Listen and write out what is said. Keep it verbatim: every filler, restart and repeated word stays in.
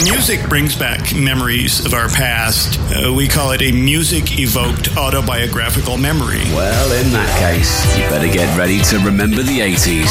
When music brings back memories of our past, uh, we call it a music-evoked autobiographical memory. Well, in that case, you better get ready to remember the eighties.